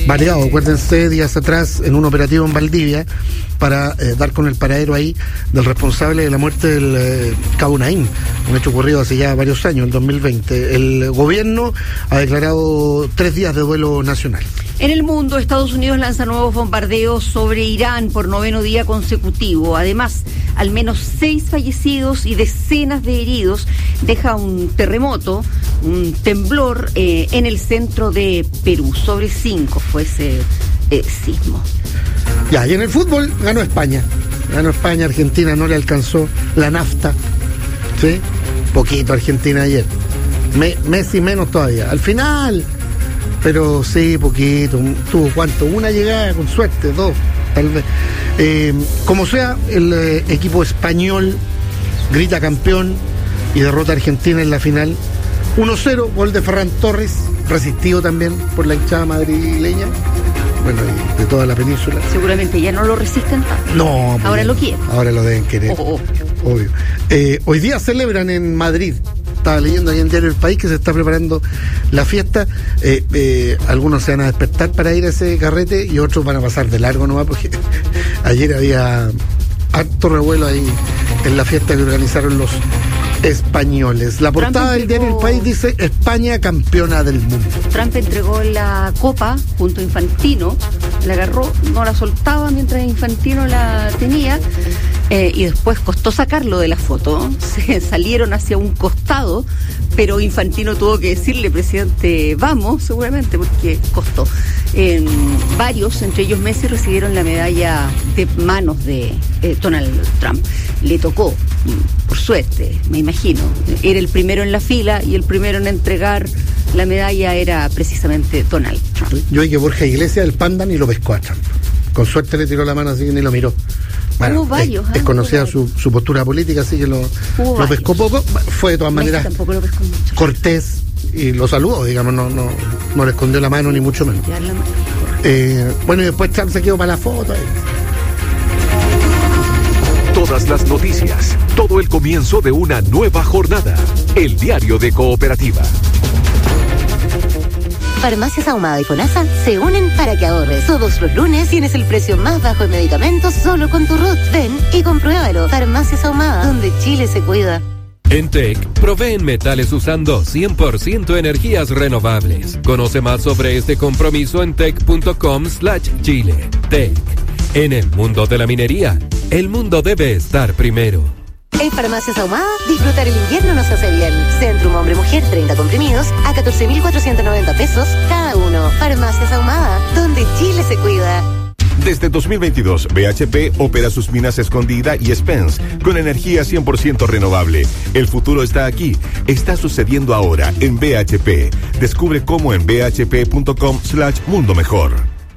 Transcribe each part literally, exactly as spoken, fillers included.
variado. Acuérdense, días atrás, en un operativo en Valdivia, para eh, dar con el paradero ahí del responsable de la muerte del eh, Cabo Naim, un hecho ocurrido hace ya varios años, en dos mil veinte. El gobierno ha declarado tres días de duelo nacional. En el mundo, Estados Unidos lanza nuevos bombardeos sobre Irán por noveno día consecutivo. Además, al menos seis fallecidos y decenas de heridos deja un terremoto, un temblor eh, en el centro de Perú. Sobre cinco fue ese eh, sismo. Ya, y en el fútbol ganó España. Ganó España, Argentina no le alcanzó la nafta. ¿Sí? Poquito Argentina ayer. Me, Messi menos todavía. Al final, pero sí, poquito. Tuvo cuánto, una llegada con suerte, dos, tal vez. Eh, como sea, el eh, equipo español grita campeón y derrota a Argentina en la final. uno cero, gol de Ferran Torres, resistido también por la hinchada madrileña. Bueno, y de toda la península. Seguramente ya no lo resisten tanto. No. Ahora lo quieren. Ahora lo deben querer. Oh, oh. Obvio. Eh, hoy día celebran en Madrid. Estaba leyendo ahí en Diario El País que se está preparando la fiesta. Eh, eh, algunos se van a despertar para ir a ese carrete y otros van a pasar de largo nomás, porque ayer había harto revuelo ahí en la fiesta que organizaron los españoles. La portada del Diario El País dice: España campeona del mundo. Trump entregó la copa junto a Infantino, la agarró, no la soltaba mientras Infantino la tenía, eh, y después costó sacarlo de la foto. Se salieron hacia un costado, pero Infantino tuvo que decirle: presidente, vamos, seguramente, porque costó. Eh, varios, entre ellos Messi, recibieron la medalla de manos de eh, Donald Trump. Le tocó, por suerte, me imagino. Era el primero en la fila y el primero en entregar la medalla era precisamente Donald Trump. Yo vi que Borja Iglesias, el panda, ni lo pescó a Trump. Con suerte le tiró la mano así que ni lo miró. Bueno, Hubo varios, es, es conocida su, su postura política, así que lo, lo pescó poco. Fue de todas maneras tampoco lo pescó mucho. Cortés y lo saludó, digamos, no, no, no le escondió la mano ni mucho menos. Eh, bueno, y después Trump se quedó para la foto. Eh. Todas las noticias, todo el comienzo de una nueva jornada. El Diario de Cooperativa. Farmacias Ahumada y FONASA se unen para que ahorres. Todos los lunes tienes el precio más bajo en medicamentos solo con tu R U T. Ven y compruébalo. Farmacias Ahumada, donde Chile se cuida. En T E C proveen metales usando cien por ciento energías renovables. Conoce más sobre este compromiso en tec.com slash Chile. T E C. En el mundo de la minería, el mundo debe estar primero. En Farmacias Ahumada, disfrutar el invierno nos hace bien. Centrum Hombre-Mujer, treinta comprimidos a catorce mil cuatrocientos noventa pesos cada uno. Farmacias Ahumada, donde Chile se cuida. Desde dos mil veintidós, B H P opera sus minas Escondida y Spence con energía cien por ciento renovable. El futuro está aquí. Está sucediendo ahora en B H P. Descubre cómo en bhp.com slash mundo mejor.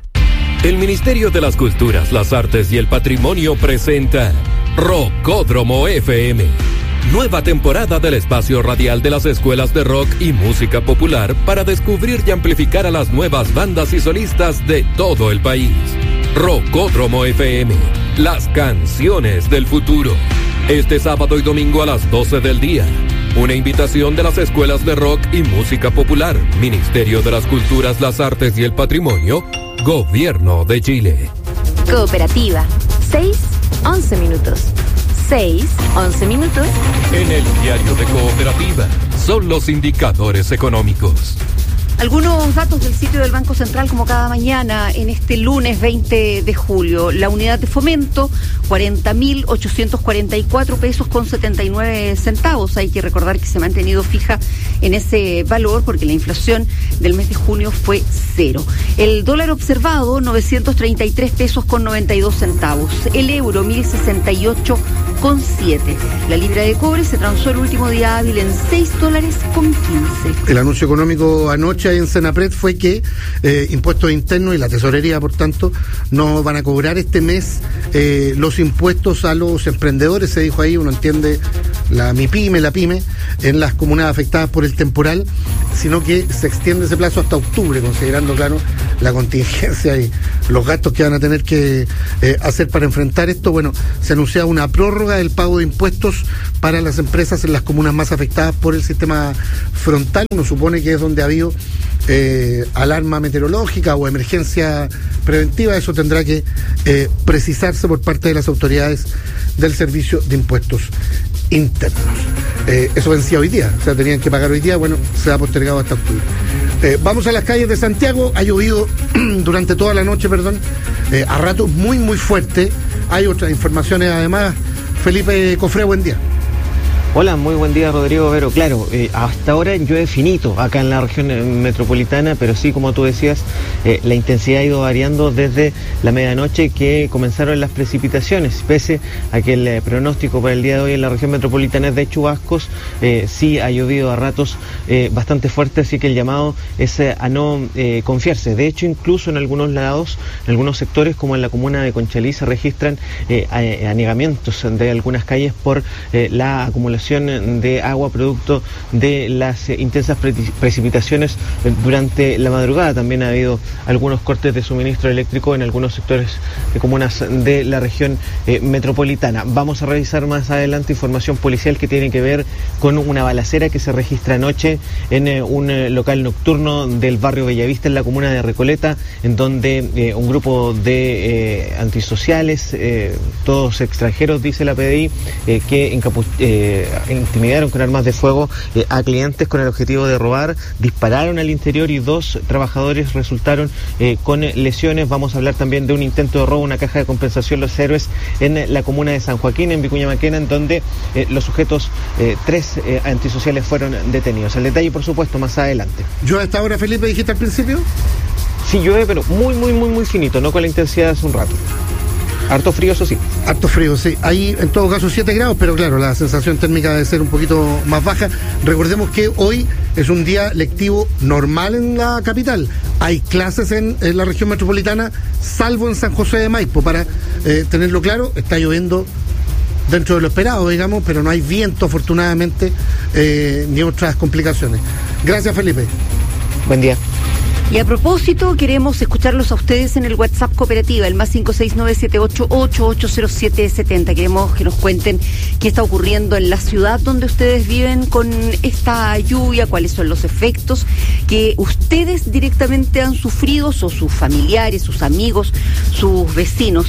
El Ministerio de las Culturas, las Artes y el Patrimonio presenta Rockódromo F M. Nueva temporada del espacio radial de las escuelas de rock y música popular para descubrir y amplificar a las nuevas bandas y solistas de todo el país. Rockódromo F M, las canciones del futuro. Este sábado y domingo a las doce del día. Una invitación de las escuelas de rock y música popular, Ministerio de las Culturas, las Artes y el Patrimonio, Gobierno de Chile. Cooperativa, seis, once minutos. seis, once minutos. En el Diario de Cooperativa, son los indicadores económicos. Algunos datos del sitio del Banco Central, como cada mañana, en este lunes veinte de julio. La unidad de fomento, cuarenta mil ochocientos cuarenta y cuatro pesos con setenta y nueve centavos. Hay que recordar que se ha mantenido fija en ese valor porque la inflación del mes de junio fue cero. El dólar observado, novecientos treinta y tres pesos con noventa y dos centavos. El euro, mil sesenta y ocho con siete. La libra de cobre se transó el último día hábil en seis dólares con quince. El anuncio económico anoche en Senapred fue que eh, impuestos internos y la tesorería, por tanto, no van a cobrar este mes eh, los impuestos a los emprendedores. Se dijo ahí, uno entiende la MIPYME, la PYME, en las comunas afectadas por el temporal, sino que se extiende ese plazo hasta octubre, considerando, claro, la contingencia y los gastos que van a tener que eh, hacer para enfrentar esto. Bueno, se anuncia una prórroga del pago de impuestos para las empresas en las comunas más afectadas por el sistema frontal. Uno supone que es donde ha habido eh, alarma meteorológica o emergencia preventiva, eso tendrá que eh, precisarse por parte de las autoridades del Servicio de Impuestos Internos. Eh, eso vencía hoy día, o sea, tenían que pagar hoy día, bueno, se ha postergado hasta octubre. Eh, vamos a las calles de Santiago, ha llovido durante toda la noche, perdón, eh, a ratos muy, muy fuerte. Hay otras informaciones además. Felipe Cofré, buen día. Hola, muy buen día, Rodrigo Vero. Claro, eh, hasta ahora llueve finito acá en la región eh, metropolitana, pero sí, como tú decías, eh, la intensidad ha ido variando desde la medianoche que comenzaron las precipitaciones. Pese a que el eh, pronóstico para el día de hoy en la región metropolitana es de chubascos, eh, sí ha llovido a ratos eh, bastante fuerte, así que el llamado es eh, a no eh, confiarse. De hecho, incluso en algunos lados, en algunos sectores, como en la comuna de Conchalí, se registran eh, anegamientos de algunas calles por eh, la acumulación de agua producto de las eh, intensas pre precipitaciones eh, durante la madrugada. También ha habido algunos cortes de suministro eléctrico en algunos sectores de comunas de la región eh, metropolitana. Vamos a revisar más adelante información policial que tiene que ver con una balacera que se registra anoche en eh, un eh, local nocturno del barrio Bellavista en la comuna de Recoleta, en donde eh, un grupo de eh, antisociales, eh, todos extranjeros, dice la P D I, eh, que encapu eh, intimidaron con armas de fuego eh, a clientes con el objetivo de robar, dispararon al interior y dos trabajadores resultaron eh, con lesiones. Vamos a hablar también de un intento de robo, una caja de compensación Los Héroes en la comuna de San Joaquín, en Vicuña Maquena, en donde eh, los sujetos, eh, tres eh, antisociales fueron detenidos. El detalle, por supuesto, más adelante. ¿Yo a esta hora, Felipe, dijiste al principio? Sí, llueve, pero muy, muy, muy, muy finito, no con la intensidad de hace un rato. Harto frío, eso sí. Harto frío, sí. Hay en todo caso siete grados, pero claro, la sensación térmica debe ser un poquito más baja. Recordemos que hoy es un día lectivo normal en la capital. Hay clases en, en la región metropolitana, salvo en San José de Maipo. Para eh, tenerlo claro, está lloviendo dentro de lo esperado, digamos, pero no hay viento, afortunadamente, eh, ni otras complicaciones. Gracias, Felipe. Buen día. Y a propósito, queremos escucharlos a ustedes en el WhatsApp Cooperativa, el más cinco seis nueve siete ocho ocho ocho cero siete siete cero. Queremos que nos cuenten qué está ocurriendo en la ciudad donde ustedes viven con esta lluvia, cuáles son los efectos que ustedes directamente han sufrido, o sus familiares, sus amigos, sus vecinos.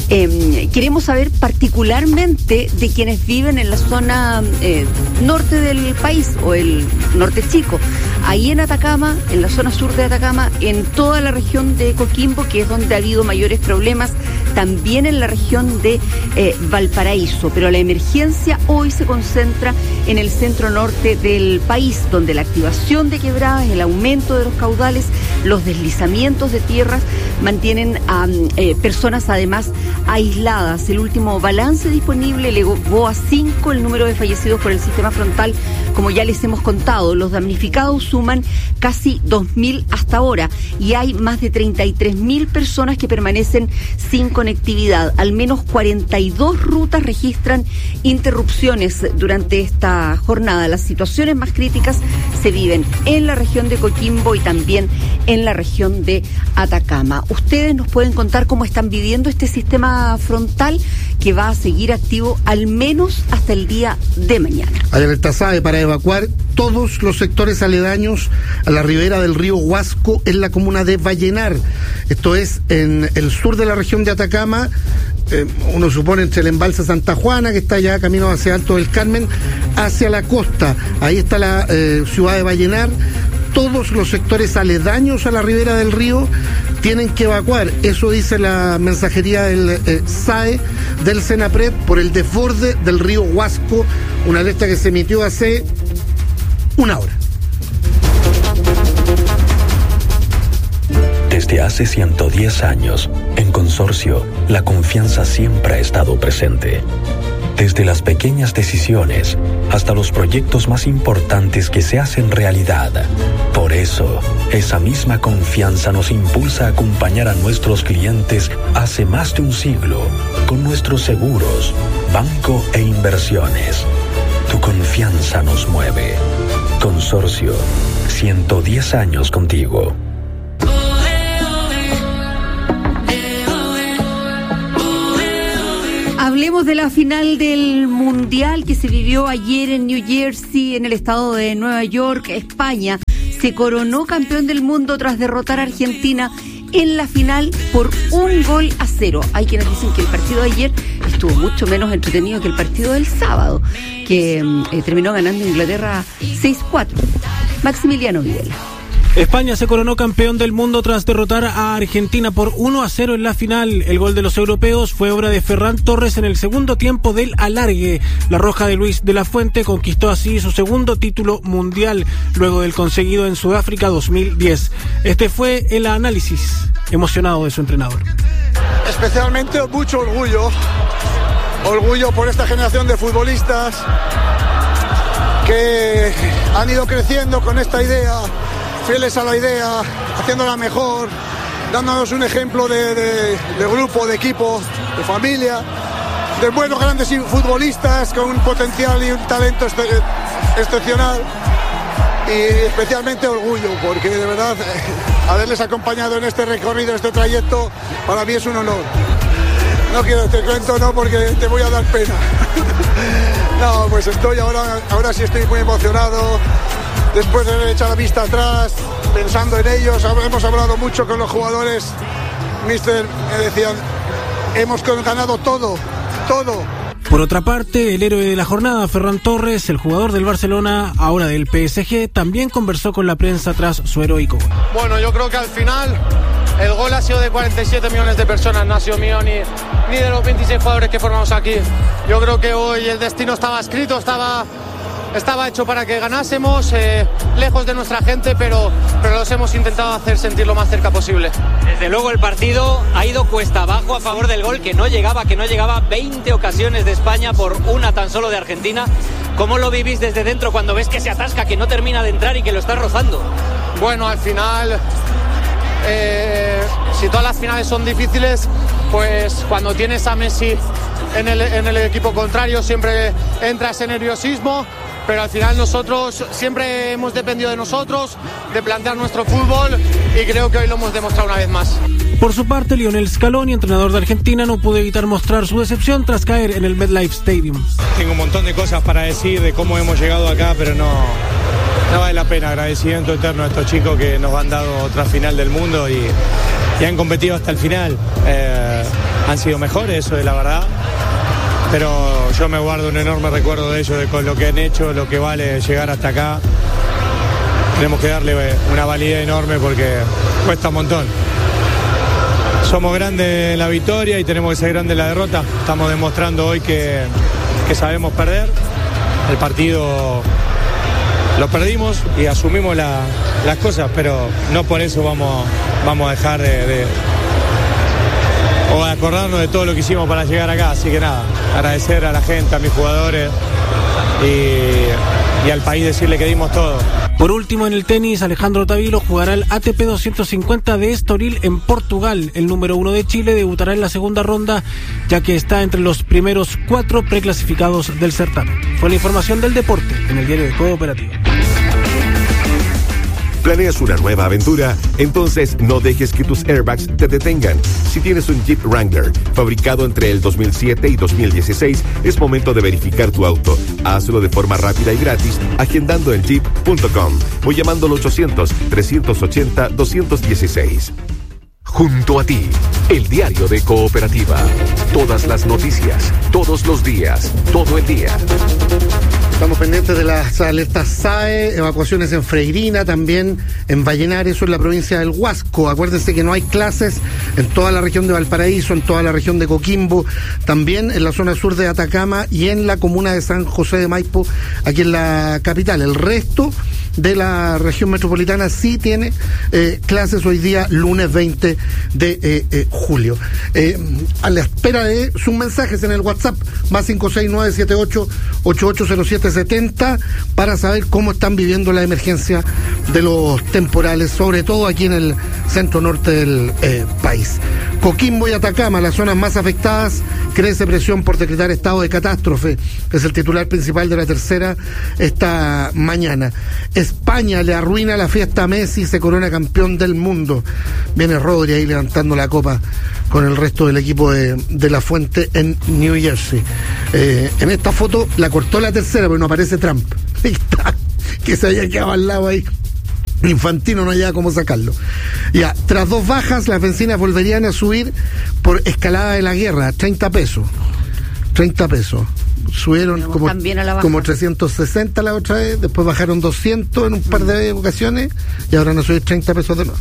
Eh, queremos saber particularmente de quienes viven en la zona eh, norte del país, o el norte chico, ahí en Atacama, en la zona sur de Atacama, en toda la región de Coquimbo, que es donde ha habido mayores problemas, también en la región de eh, Valparaíso. Pero la emergencia hoy se concentra en el centro norte del país, donde la activación de quebradas, el aumento de los caudales, los deslizamientos de tierras mantienen a eh, personas además aisladas. El último balance disponible elevó a cinco el número de fallecidos por el sistema frontal, como ya les hemos contado. Los damnificados suman casi dos mil hasta ahora y hay más de treinta y tres mil personas que permanecen sin conectividad. Al menos cuarenta y dos rutas registran interrupciones durante esta jornada. Las situaciones más críticas se viven en la región de Coquimbo y también en la región de Atacama. Ustedes nos pueden contar cómo están viviendo este sistema frontal que va a seguir activo al menos hasta el día de mañana. Hay alerta SAE para evacuar todos los sectores aledaños a la ribera del río Huasco en la comuna de Vallenar. Esto es en el sur de la región de Atacama, eh, uno supone entre el embalse Santa Juana, que está ya camino hacia Alto del Carmen, hacia la costa. Ahí está la eh, ciudad de Vallenar. Todos los sectores aledaños a la ribera del río tienen que evacuar. Eso dice la mensajería del eh, SAE del Senapred por el desborde del río Huasco, una alerta que se emitió hace una hora. Desde hace ciento diez años, en Consorcio, la confianza siempre ha estado presente. Desde las pequeñas decisiones hasta los proyectos más importantes que se hacen realidad. Por eso, esa misma confianza nos impulsa a acompañar a nuestros clientes hace más de un siglo con nuestros seguros, banco e inversiones. Tu confianza nos mueve. Consorcio, ciento diez años contigo. Hablemos de la final del Mundial que se vivió ayer en New Jersey, en el estado de Nueva York, España. se coronó campeón del mundo tras derrotar a Argentina en la final por un gol a cero. Hay quienes dicen que el partido de ayer estuvo mucho menos entretenido que el partido del sábado, que eh, terminó ganando Inglaterra seis cuatro. Maximiliano Videla. España se coronó campeón del mundo tras derrotar a Argentina por uno a cero en la final. El gol de los europeos fue obra de Ferran Torres en el segundo tiempo del alargue. La roja de Luis de la Fuente conquistó así su segundo título mundial, luego del conseguido en Sudáfrica dos mil diez. Este fue el análisis emocionado de su entrenador. Especialmente mucho orgullo, orgullo por esta generación de futbolistas que han ido creciendo con esta idea, fieles a la idea, haciéndola mejor, dándonos un ejemplo de, de, de grupo, de equipo, de familia, de buenos grandes futbolistas con un potencial y un talento este, excepcional, y especialmente orgullo, porque de verdad eh, haberles acompañado en este recorrido, en este trayecto, para mí es un honor. No quiero te cuento, no, porque te voy a dar pena. No, pues estoy ahora, ahora sí estoy muy emocionado. Después de haber echado la vista atrás, pensando en ellos, hemos hablado mucho con los jugadores. Mister, me decían, hemos ganado todo, todo. Por otra parte, el héroe de la jornada, Ferran Torres, el jugador del Barcelona, ahora del P S G, también conversó con la prensa tras su heroico gol. Bueno, yo creo que al final el gol ha sido de cuarenta y siete millones de personas, no ha sido mío ni, ni de los veintiséis jugadores que formamos aquí. Yo creo que hoy el destino estaba escrito, estaba... Estaba hecho para que ganásemos, eh, lejos de nuestra gente, pero, pero los hemos intentado hacer sentir lo más cerca posible. Desde luego el partido ha ido cuesta abajo a favor del gol, que no llegaba, que no llegaba veinte ocasiones de España por una tan solo de Argentina. ¿Cómo lo vivís desde dentro cuando ves que se atasca, que no termina de entrar y que lo está rozando? Bueno, al final, eh, si todas las finales son difíciles, pues cuando tienes a Messi en el, en el equipo contrario siempre entra ese nerviosismo. Pero al final nosotros siempre hemos dependido de nosotros, de plantear nuestro fútbol, y creo que hoy lo hemos demostrado una vez más. Por su parte, Lionel Scaloni, entrenador de Argentina, no pudo evitar mostrar su decepción tras caer en el MetLife Stadium. Tengo un montón de cosas para decir de cómo hemos llegado acá, pero no, no vale la pena. Agradecimiento eterno a estos chicos que nos han dado otra final del mundo y, y han competido hasta el final. Eh, han sido mejores, eso es la verdad. Pero yo me guardo un enorme recuerdo de ellos, de con lo que han hecho, lo que vale llegar hasta acá. Tenemos que darle una validez enorme porque cuesta un montón. Somos grandes en la victoria y tenemos que ser grandes en la derrota. Estamos demostrando hoy que, que sabemos perder. El partido lo perdimos y asumimos la, las cosas, pero no por eso vamos, vamos a dejar de... de o a acordarnos de todo lo que hicimos para llegar acá. Así que nada, agradecer a la gente, a mis jugadores y, y al país, decirle que dimos todo. Por último, en el tenis, Alejandro Tavilo jugará el A T P doscientos cincuenta de Estoril en Portugal. El número uno de Chile debutará en la segunda ronda, ya que está entre los primeros cuatro preclasificados del certamen. Fue la información del deporte en el diario de Cooperativa. ¿Planeas una nueva aventura? Entonces no dejes que tus airbags te detengan. Si tienes un Jeep Wrangler fabricado entre el dos mil siete y dos mil dieciséis, es momento de verificar tu auto. Hazlo de forma rápida y gratis agendando en jeep punto com o llamando al ochocientos, trescientos ochenta, doscientos dieciséis. Junto a ti, el diario de Cooperativa. Todas las noticias, todos los días, todo el día. Estamos pendientes de las alertas S A E, evacuaciones en Freirina, también en Vallenar, eso en la provincia del Huasco. Acuérdense que no hay clases en toda la región de Valparaíso, en toda la región de Coquimbo, también en la zona sur de Atacama y en la comuna de San José de Maipo, aquí en la capital. El resto de la región metropolitana sí tiene eh, clases hoy día, lunes veinte de eh, eh, julio. Eh, a la espera de sus mensajes en el WhatsApp, más cinco seis nueve siete ocho ocho ocho cero siete setenta, para saber cómo están viviendo la emergencia de los temporales, sobre todo aquí en el centro norte del eh, país. Coquimbo y Atacama, las zonas más afectadas, crece presión por decretar estado de catástrofe, que es el titular principal de la tercera esta mañana. España le arruina la fiesta a Messi, se corona campeón del mundo. Viene Rodri ahí levantando la copa con el resto del equipo de, de La Fuente en New Jersey. Eh, en esta foto la cortó la tercera, pero no aparece Trump. Ahí está, que se había quedado al lado ahí. Infantino no hallaba cómo sacarlo. Ya, tras dos bajas, las bencinas volverían a subir por escalada de la guerra, treinta pesos. treinta pesos. Subieron como, como trescientos sesenta la otra vez, después bajaron doscientos en un par de ocasiones y ahora van a subir treinta pesos de nuevo.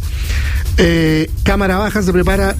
Eh, Cámara Baja se prepara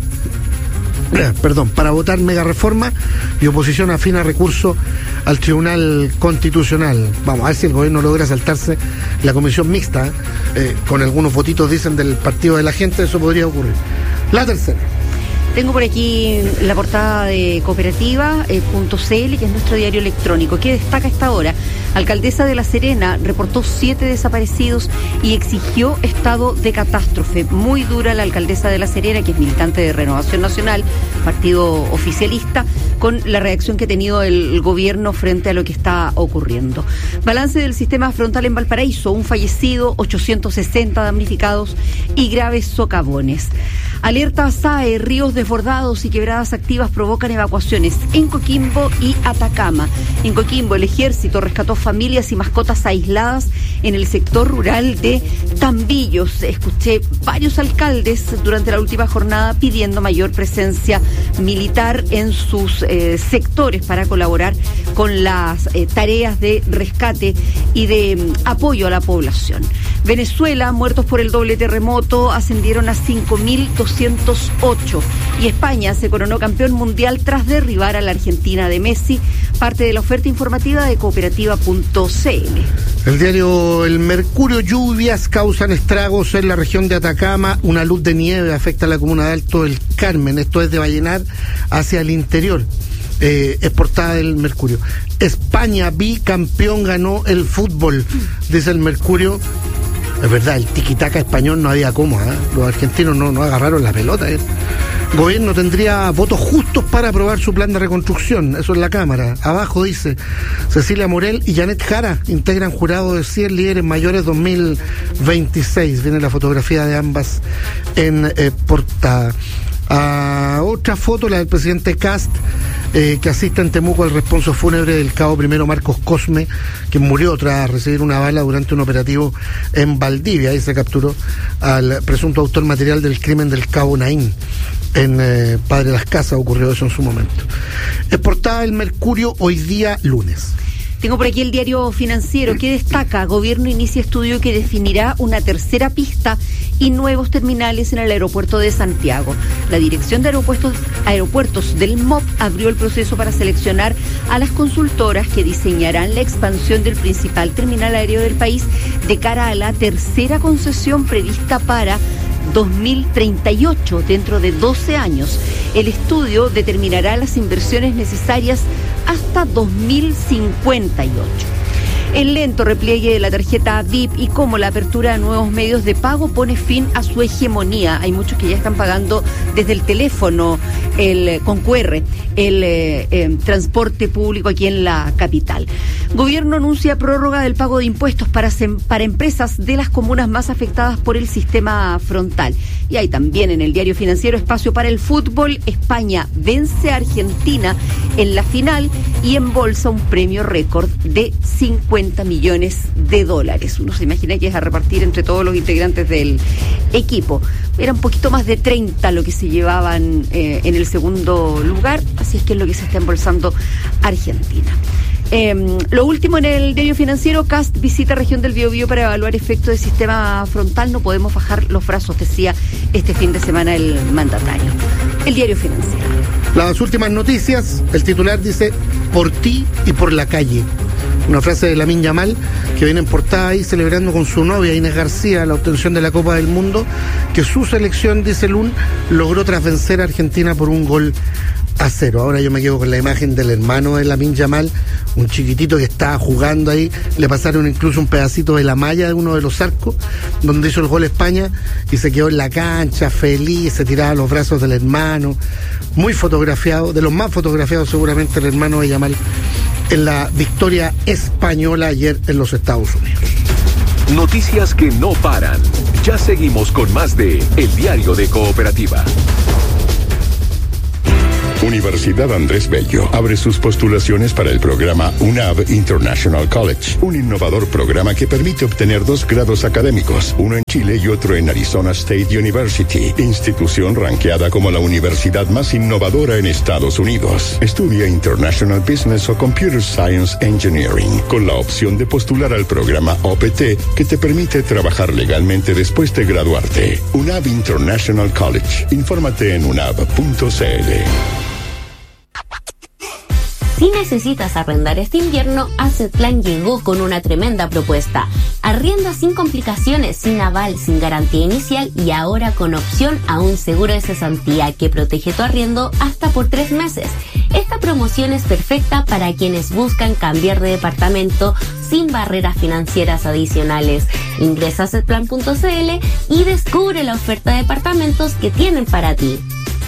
eh, perdón, para votar mega reforma y oposición afina recurso al Tribunal Constitucional. Vamos a ver si el gobierno logra saltarse la comisión mixta, eh, con algunos votitos, dicen, del Partido de la Gente. Eso podría ocurrir. La tercera. Tengo por aquí la portada de cooperativa punto c l, que es nuestro diario electrónico, que destaca esta hora. Alcaldesa de La Serena reportó siete desaparecidos y exigió estado de catástrofe. Muy dura la alcaldesa de La Serena, que es militante de Renovación Nacional, partido oficialista, con la reacción que ha tenido el gobierno frente a lo que está ocurriendo. Balance del sistema frontal en Valparaíso: un fallecido, ochocientos sesenta damnificados y graves socavones. Alerta S A E: ríos desbordados y quebradas activas provocan evacuaciones en Coquimbo y Atacama. En Coquimbo, el ejército rescató familias y mascotas aisladas en el sector rural de Tambillos. Escuché varios alcaldes durante la última jornada pidiendo mayor presencia militar en sus eh, sectores para colaborar con las eh, tareas de rescate y de mm, apoyo a la población. Venezuela: muertos por el doble terremoto ascendieron a cinco mil doscientos ocho. Y España se coronó campeón mundial tras derribar a la Argentina de Messi. Parte de la oferta informativa de cooperativa punto c l. El diario El Mercurio: lluvias causan estragos en la región de Atacama. Una luz de nieve afecta a la comuna de Alto del Carmen. Esto es de Vallenar hacia el interior. Eh, es portada del Mercurio. España bicampeón ganó el fútbol, dice el Mercurio. Es verdad, el tiquitaca español no había cómo, ¿eh? Los argentinos no, no agarraron la pelota. ¿eh? El gobierno tendría votos justos para aprobar su plan de reconstrucción. Eso es la Cámara. Abajo dice: Cecilia Morel y Janet Jara integran jurado de cien líderes mayores dos mil veintiséis. Viene la fotografía de ambas en eh, portada. Ah, otra foto, la del presidente Kast, eh, que asiste en Temuco al responso fúnebre del cabo primero Marcos Cosme, que murió tras recibir una bala durante un operativo en Valdivia. Ahí se capturó al presunto autor material del crimen del cabo Naín en eh, Padre Las Casas. Ocurrió eso en su momento. Es portada El Mercurio hoy día lunes. Tengo por aquí el diario Financiero, que destaca: gobierno inicia estudio que definirá una tercera pista y nuevos terminales en el aeropuerto de Santiago. La Dirección de Aeropuertos, Aeropuertos del M O P abrió el proceso para seleccionar a las consultoras que diseñarán la expansión del principal terminal aéreo del país de cara a la tercera concesión prevista para dos mil treinta y ocho, dentro de doce años. El estudio determinará las inversiones necesarias hasta dos mil cincuenta y ocho. El lento repliegue de la tarjeta V I P y cómo la apertura de nuevos medios de pago pone fin a su hegemonía. Hay muchos que ya están pagando desde el teléfono, el con Q R, el eh, eh, transporte público aquí en la capital. Gobierno anuncia prórroga del pago de impuestos para, sem, para empresas de las comunas más afectadas por el sistema frontal. Y hay también en el diario Financiero espacio para el fútbol. España vence a Argentina en la final y embolsa un premio récord de cincuenta millones de dólares. Uno se imagina que es a repartir entre todos los integrantes del equipo. Era un poquito más de treinta lo que se llevaban eh, en el segundo lugar, así es que es lo que se está embolsando Argentina. Eh, lo último en el diario Financiero: Kast visita región del Biobío para evaluar efectos del sistema frontal. No podemos bajar los brazos, decía este fin de semana el mandatario. El diario Financiero. Las últimas noticias, el titular dice: por ti y por la calle. Una frase de Lamine Yamal, que viene en portada ahí celebrando con su novia Inés García la obtención de la Copa del Mundo, que su selección, dice Lun, logró tras vencer a Argentina por un gol a cero. Ahora yo me quedo con la imagen del hermano de Lamine Yamal, un chiquitito que estaba jugando ahí. Le pasaron incluso un pedacito de la malla de uno de los arcos donde hizo el gol España y se quedó en la cancha feliz, se tiraba a los brazos del hermano, muy fotografiado, de los más fotografiados seguramente el hermano de Yamal en la victoria española ayer en los Estados Unidos. Noticias que no paran. Ya seguimos con más de El Diario de Cooperativa. Universidad Andrés Bello abre sus postulaciones para el programa U N A B International College, un innovador programa que permite obtener dos grados académicos, uno en Chile y otro en Arizona State University, institución ranqueada como la universidad más innovadora en Estados Unidos. Estudia International Business o Computer Science Engineering, con la opción de postular al programa O P T que te permite trabajar legalmente después de graduarte. U N A B International College. Infórmate en unab punto c l. Si necesitas arrendar este invierno, Asset Plan llegó con una tremenda propuesta. Arrienda sin complicaciones, sin aval, sin garantía inicial y ahora con opción a un seguro de cesantía que protege tu arriendo hasta por tres meses. Esta promoción es perfecta para quienes buscan cambiar de departamento sin barreras financieras adicionales. Ingresa a asset plan punto c l y descubre la oferta de departamentos que tienen para ti.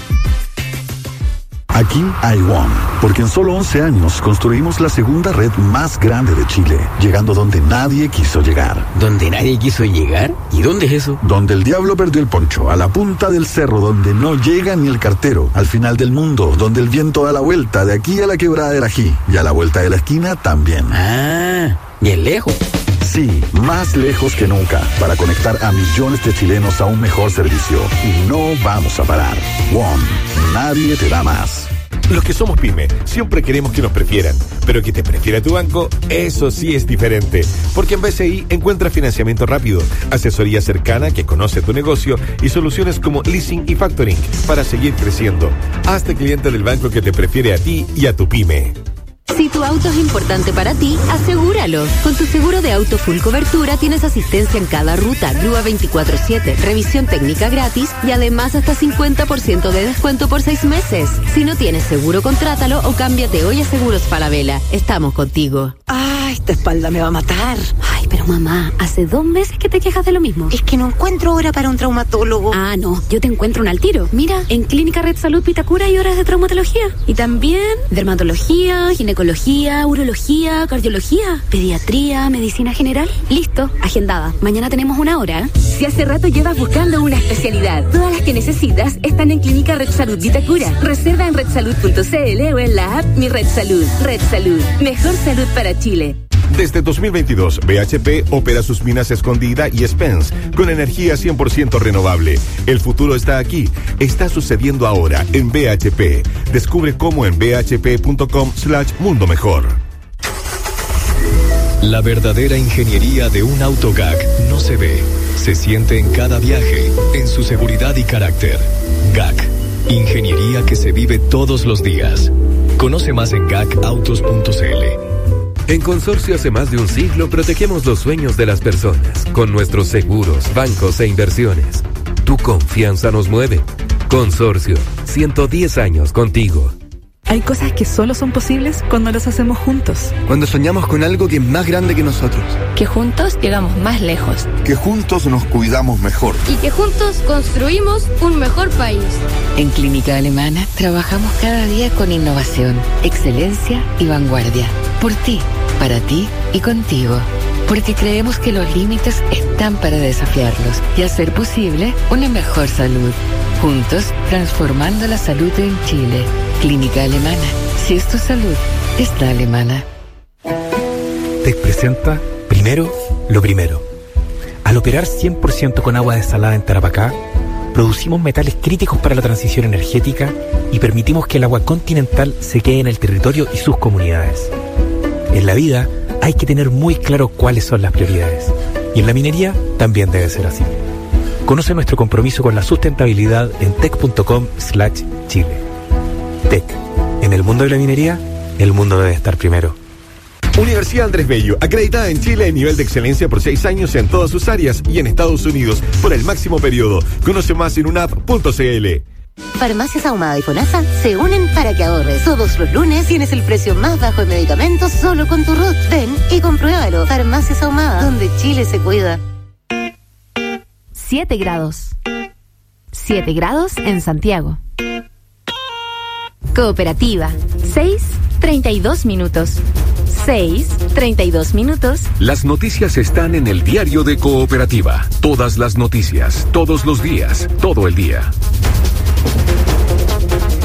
Aquí hay One, porque en solo once años construimos la segunda red más grande de Chile, llegando donde nadie quiso llegar. ¿Donde nadie quiso llegar? ¿Y dónde es eso? Donde el diablo perdió el poncho, a la punta del cerro, donde no llega ni el cartero, al final del mundo, donde el viento da la vuelta, de aquí a la quebrada del Ají, y a la vuelta de la esquina también. Ah, bien lejos. Sí, más lejos que nunca, para conectar a millones de chilenos a un mejor servicio. Y no vamos a parar. One, nadie te da más. Los que somos pyme siempre queremos que nos prefieran, pero que te prefiera tu banco, eso sí es diferente. Porque en B C I encuentras financiamiento rápido, asesoría cercana que conoce tu negocio y soluciones como leasing y factoring para seguir creciendo. Hazte cliente del banco que te prefiere a ti y a tu pyme. Si tu auto es importante para ti, asegúralo. Con tu seguro de auto full cobertura tienes asistencia en cada ruta, grúa veinticuatro siete, revisión técnica gratis y además hasta cincuenta por ciento de descuento por seis meses. Si no tienes seguro, contrátalo o cámbiate hoy a Seguros Falabella. Estamos contigo. ¡Ay, esta espalda me va a matar! Ay, pero mamá, hace dos meses que te quejas de lo mismo. Es que no encuentro hora para un traumatólogo. Ah, no, yo te encuentro un al tiro. Mira, en Clínica Red Salud Vitacura hay horas de traumatología. Y también dermatología, ginecología, urología, cardiología, pediatría, medicina general. Listo, agendada. Mañana tenemos una hora. Si hace rato llevas buscando una especialidad, todas las que necesitas están en Clínica Red Salud Vitacura. Reserva en red salud punto c l o en la app Mi Red Salud. Red Salud, mejor salud para Chile. Desde dos mil veintidós, B H P opera sus minas Escondida y Spence con energía cien por ciento renovable. El futuro está aquí, está sucediendo ahora en B H P. Descubre cómo en b h p punto com slash mundo mejor. La verdadera ingeniería de un auto G A C no se ve, se siente en cada viaje, en su seguridad y carácter. G A C, ingeniería que se vive todos los días. Conoce más en G A C autos punto c l. En Consorcio hace más de un siglo protegemos los sueños de las personas con nuestros seguros, bancos e inversiones. Tu confianza nos mueve. Consorcio, ciento diez años contigo. Hay cosas que solo son posibles cuando las hacemos juntos. Cuando soñamos con algo que es más grande que nosotros. Que juntos llegamos más lejos. Que juntos nos cuidamos mejor. Y que juntos construimos un mejor país. En Clínica Alemana trabajamos cada día con innovación, excelencia y vanguardia. Por ti, para ti y contigo. Porque creemos que los límites están para desafiarlos y hacer posible una mejor salud. Juntos, transformando la salud en Chile. Clínica Alemana. Si es tu salud, es la alemana. T E C presenta Primero, lo primero. Al operar cien por ciento con agua desalada en Tarapacá, producimos metales críticos para la transición energética y permitimos que el agua continental se quede en el territorio y sus comunidades. En la vida hay que tener muy claro cuáles son las prioridades. Y en la minería también debe ser así. Conoce nuestro compromiso con la sustentabilidad en tec punto com slash chile. T E C. En el mundo de la minería, el mundo debe estar primero. Universidad Andrés Bello, acreditada en Chile en nivel de excelencia por seis años en todas sus áreas y en Estados Unidos por el máximo periodo. Conoce más en unap punto c l. Farmacias Ahumada y FONASA se unen para que ahorres. Todos los lunes tienes el precio más bajo en medicamentos solo con tu R U T. Ven y compruébalo. Farmacias Ahumada, donde Chile se cuida. siete grados. siete grados en Santiago. Cooperativa. seis, treinta y dos minutos. seis, treinta y dos minutos. Las noticias están en el diario de Cooperativa. Todas las noticias, todos los días, todo el día. La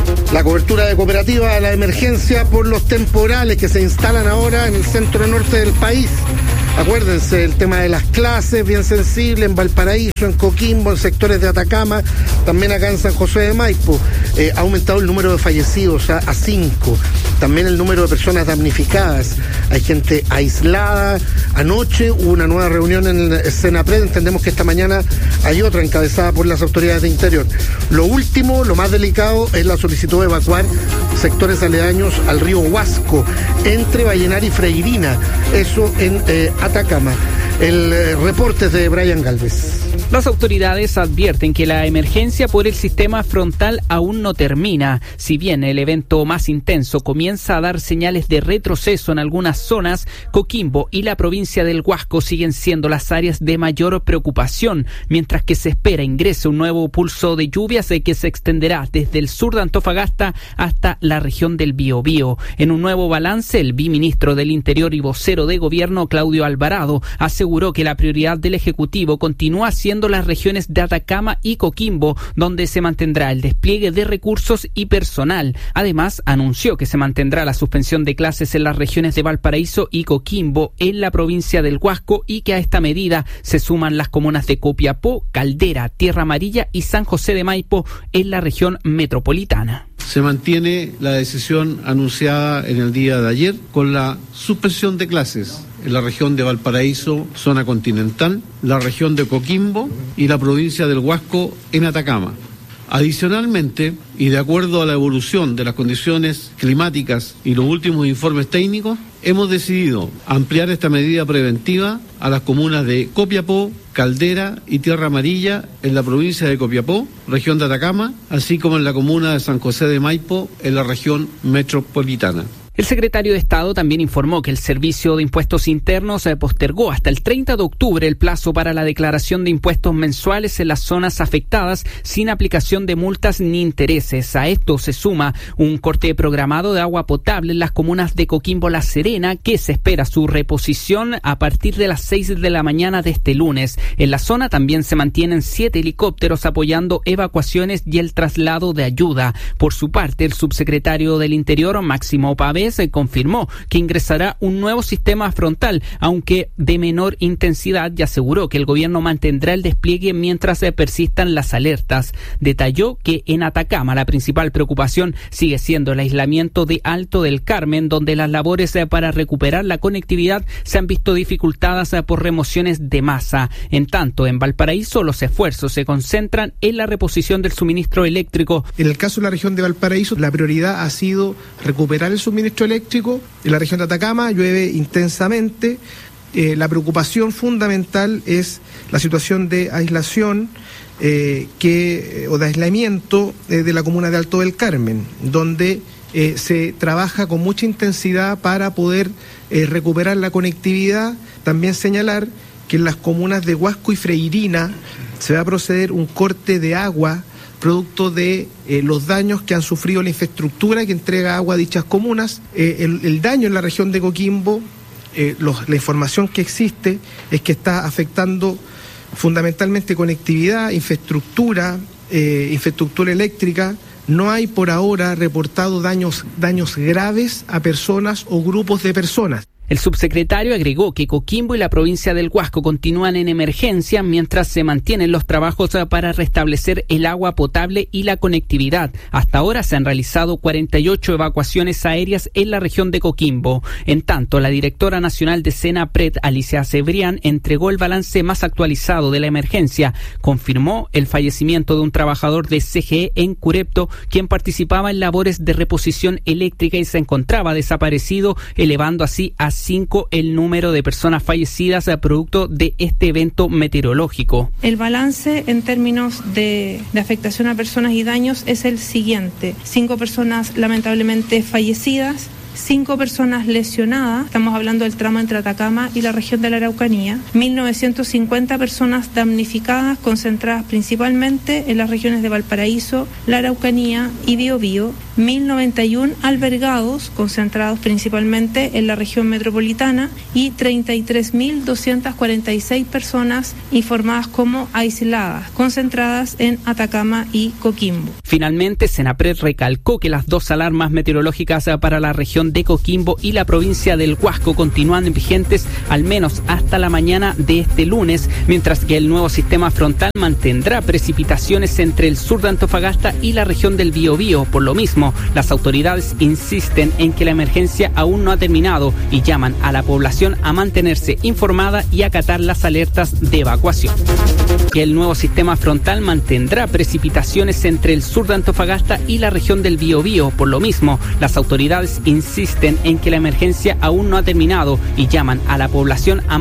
La cobertura de cooperativa a la emergencia por los temporales que se instalan ahora en el centro norte del país. Acuérdense, el tema de las clases, bien sensible, en Valparaíso, en Coquimbo, en sectores de Atacama, también acá en San José de Maipo. Eh, ha aumentado el número de fallecidos a, a cinco. También el número de personas damnificadas. Hay gente aislada. Anoche hubo una nueva reunión en el Senapred. Entendemos que esta mañana hay otra encabezada por las autoridades de Interior. Lo último, lo más delicado, es la solicitud de evacuar sectores aledaños al río Huasco, entre Vallenar y Freirina. Eso en eh, Atacama. El eh, reporte es de Brian Galvez. Las autoridades advierten que la emergencia por el sistema frontal aún no termina. Si bien el evento más intenso comienza a dar señales de retroceso en algunas zonas, Coquimbo y la provincia del Huasco siguen siendo las áreas de mayor preocupación, mientras que se espera ingrese un nuevo pulso de lluvias que se extenderá desde el sur de Antofagasta hasta la región del Biobío. En un nuevo balance, el viceministro del Interior y vocero de Gobierno, Claudio Alvarado, aseguró que la prioridad del Ejecutivo continúa siendo las regiones de Atacama y Coquimbo, donde se mantendrá el despliegue de recursos y personal. Además, anunció que se mantendrá la suspensión de clases en las regiones de Valparaíso y Coquimbo, en la provincia del Huasco, y que a esta medida se suman las comunas de Copiapó, Caldera, Tierra Amarilla y San José de Maipo, en la región metropolitana. Se mantiene la decisión anunciada en el día de ayer con la suspensión de clases en la región de Valparaíso, zona continental, la región de Coquimbo y la provincia del Huasco en Atacama. Adicionalmente, y de acuerdo a la evolución de las condiciones climáticas y los últimos informes técnicos, hemos decidido ampliar esta medida preventiva a las comunas de Copiapó, Caldera y Tierra Amarilla en la provincia de Copiapó, región de Atacama, así como en la comuna de San José de Maipo, en la región metropolitana. El secretario de Estado también informó que el Servicio de Impuestos Internos postergó hasta el treinta de octubre el plazo para la declaración de impuestos mensuales en las zonas afectadas sin aplicación de multas ni intereses. A esto se suma un corte programado de agua potable en las comunas de Coquimbo La Serena, que se espera su reposición a partir de las seis de la mañana de este lunes. En la zona también se mantienen siete helicópteros apoyando evacuaciones y el traslado de ayuda. Por su parte, el subsecretario del Interior, Máximo Pavés, se confirmó que ingresará un nuevo sistema frontal, aunque de menor intensidad, y aseguró que el gobierno mantendrá el despliegue mientras se persistan las alertas. Detalló que en Atacama la principal preocupación sigue siendo el aislamiento de Alto del Carmen, donde las labores para recuperar la conectividad se han visto dificultadas por remociones de masa. En tanto, en Valparaíso los esfuerzos se concentran en la reposición del suministro eléctrico. En el caso de la región de Valparaíso, la prioridad ha sido recuperar el suministro eléctrico. En la región de Atacama llueve intensamente. Eh, la preocupación fundamental es la situación de aislación eh, que, o de aislamiento eh, de la comuna de Alto del Carmen, donde eh, se trabaja con mucha intensidad para poder eh, recuperar la conectividad. También señalar que en las comunas de Huasco y Freirina se va a proceder un corte de agua producto de eh, los daños que han sufrido la infraestructura que entrega agua a dichas comunas. Eh, el, el daño en la región de Coquimbo, eh, los, la información que existe es que está afectando fundamentalmente conectividad, infraestructura, eh, infraestructura eléctrica. No hay por ahora reportado daños, daños graves a personas o grupos de personas. El subsecretario agregó que Coquimbo y la provincia del Huasco continúan en emergencia mientras se mantienen los trabajos para restablecer el agua potable y la conectividad. Hasta ahora se han realizado cuarenta y ocho evacuaciones aéreas en la región de Coquimbo. En tanto, la directora nacional de Senapred, Alicia Cebrián, entregó el balance más actualizado de la emergencia. Confirmó el fallecimiento de un trabajador de C G E en Curepto, quien participaba en labores de reposición eléctrica y se encontraba desaparecido, elevando así a cinco el número de personas fallecidas a producto de este evento meteorológico. El balance en términos de, de afectación a personas y daños es el siguiente: cinco personas lamentablemente fallecidas, cinco personas lesionadas, estamos hablando del tramo entre Atacama y la región de la Araucanía, mil novecientas cincuenta personas damnificadas, concentradas principalmente en las regiones de Valparaíso, la Araucanía y Biobío, mil noventa y uno albergados, concentrados principalmente en la región metropolitana, y treinta y tres mil doscientas cuarenta y seis personas informadas como aisladas, concentradas en Atacama y Coquimbo. Finalmente, Senapred recalcó que las dos alarmas meteorológicas para la región de Coquimbo y la provincia del Huasco continúan vigentes al menos hasta la mañana de este lunes, mientras que el nuevo sistema frontal mantendrá precipitaciones entre el sur de Antofagasta y la región del Biobío. Por lo mismo, las autoridades insisten en que la emergencia aún no ha terminado y llaman a la población a mantenerse informada y acatar las alertas de evacuación. Que el nuevo sistema frontal mantendrá precipitaciones entre el sur de Antofagasta y la región del Biobío. Por lo mismo, las autoridades insisten en que la emergencia aún no ha terminado y llaman a la población a